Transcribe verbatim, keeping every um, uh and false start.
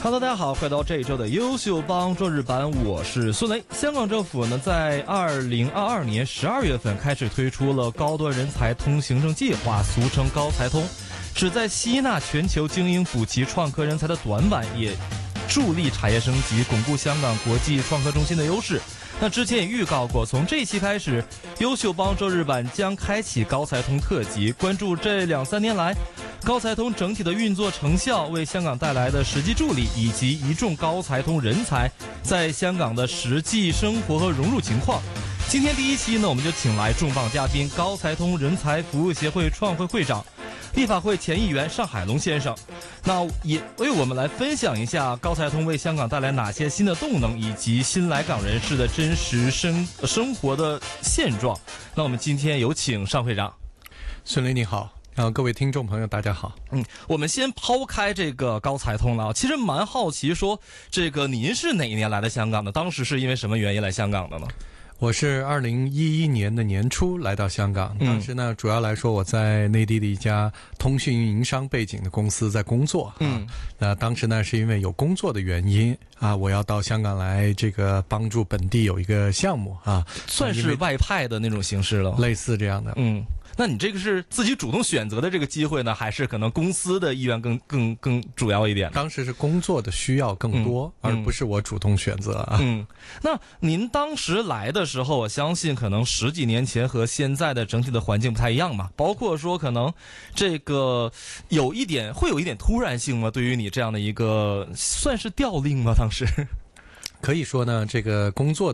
Hello， 大家好，快到这一周的优秀帮周日版，我是孙雷。香港政府呢，在二零二二年十二月份开始推出了高端人才通行证计划，俗称高才通，旨在吸纳全球精英补齐创科人才的短板，也助力产业升级，巩固香港国际创科中心的优势。那之前也预告过，从这一期开始，优秀帮周日版将开启高才通特辑，关注这两三年来高才通整体的运作成效，为香港带来的实际助力，以及一众高才通人才在香港的实际生活和融入情况。今天第一期呢，我们就请来重磅嘉宾，高才通人才服务协会创会会长、立法会前议员尚海龙先生，那也为我们来分享一下高才通为香港带来哪些新的动能，以及新来港人士的真实生生活的现状。那我们今天有请尚会长。 孙雷你好，然后各位听众朋友大家好。 嗯，我们先抛开这个高才通了，其实蛮好奇说，这个您是哪一年来的香港的？当时是因为什么原因来香港的呢？ 我是二零一一年的年初来到香港，当时呢，主要来说我在内地的一家通讯运营商背景的公司在工作。嗯，啊、那当时呢是因为有工作的原因啊，我要到香港来，这个帮助本地有一个项目啊， 算是外派的那种形式了， 类似这样的。 嗯。那你这个是自己主动选择的这个机会呢，还是可能公司的意愿更更更主要一点？ 当时是工作的需要更多，嗯、而不是我主动选择啊。 嗯，那您当时来的时候，我相信可能十几年前和现在的整体的环境不太一样嘛，包括说可能这个有一点会有一点突然性吗？对于你这样的一个算是调令吗？当时？ 可以说呢，这个工作